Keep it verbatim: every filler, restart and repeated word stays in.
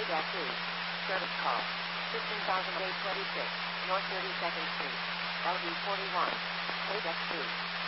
two. Service call. fifteen thousand eight hundred twenty-six, North thirty-second Street. L D forty-one. A two.